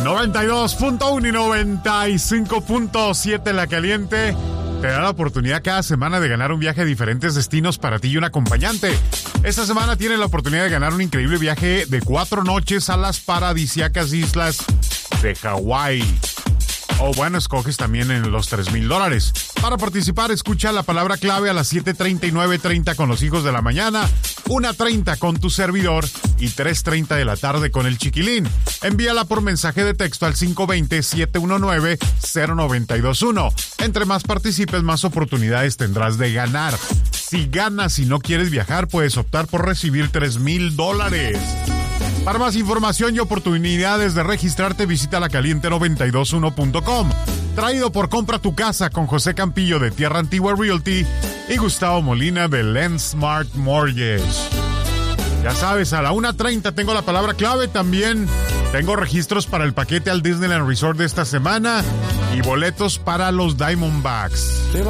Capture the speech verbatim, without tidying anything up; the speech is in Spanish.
noventa y dos punto uno y noventa y cinco punto siete La Caliente te da la oportunidad cada semana de ganar un viaje a diferentes destinos para ti y un acompañante. Esta semana tienes la oportunidad de ganar un increíble viaje de cuatro noches a las paradisíacas islas de Hawái. O bueno, escoges también en los tres mil dólares. Para participar, escucha la palabra clave a las siete treinta y nueve treinta con los hijos de la mañana, una treinta con tu servidor y tres treinta de la tarde con el chiquilín. Envíala por mensaje de texto al cinco dos cero, siete uno nueve, cero nueve dos uno. Entre más participes, más oportunidades tendrás de ganar. Si ganas y no quieres viajar, puedes optar por recibir tres mil dólares. Para más información y oportunidades de registrarte, visita la caliente noventa y dos uno punto com. Traído por Compra tu Casa con José Campillo de Tierra Antigua Realty y Gustavo Molina de Lendsmart Mortgage. Ya sabes, a la una treinta tengo la palabra clave. También tengo registros para el paquete al Disneyland Resort de esta semana y boletos para los Diamondbacks.